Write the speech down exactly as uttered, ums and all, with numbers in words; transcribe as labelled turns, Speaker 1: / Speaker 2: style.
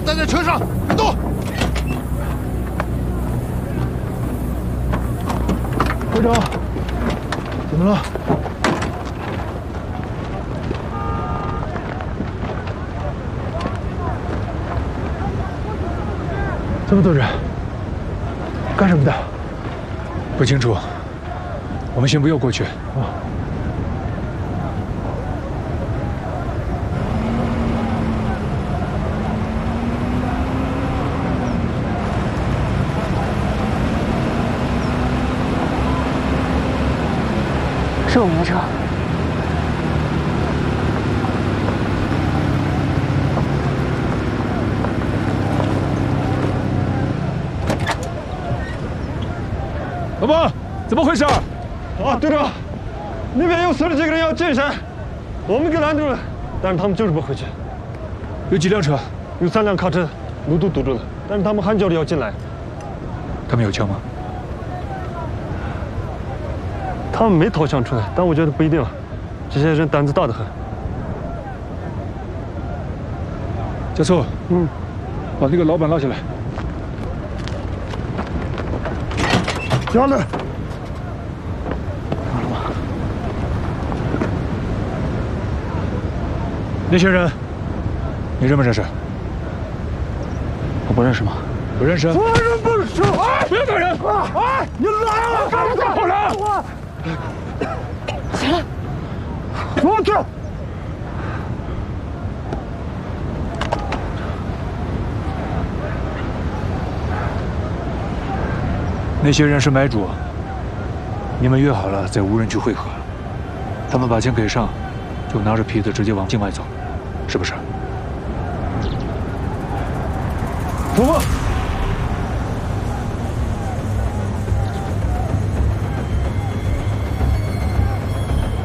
Speaker 1: 待在车上，别动。
Speaker 2: 会长，怎么了？这么多人，干什么的？
Speaker 3: 不清楚。我们先不要过去。
Speaker 2: 啊。
Speaker 4: 是我们的车。
Speaker 3: 老板，怎么回事？
Speaker 2: 啊，队长，那边有四十几个人要进山，我们给拦住了，但是他们就是不回去。
Speaker 3: 有几辆车？
Speaker 2: 有三辆卡车，路都堵住了，但是他们喊叫着要进来。
Speaker 3: 他们有枪吗？
Speaker 2: 他们没掏枪出来，但我觉得不一定。这些人胆子大得很。
Speaker 3: 加速，嗯，把那个老板拉下来。
Speaker 2: 下来。
Speaker 4: 完了吗？
Speaker 3: 那些人，你认不认识？
Speaker 4: 我不认识吗？
Speaker 3: 不认识。
Speaker 2: 我认不识。
Speaker 3: 哎，不要打人！
Speaker 2: 哎，你来了，干什么？
Speaker 3: 好人。
Speaker 4: 起来！
Speaker 2: 出去！
Speaker 3: 那些人是买主，你们约好了在无人区会合。他们把钱给上，就拿着皮子直接往境外走，是不是？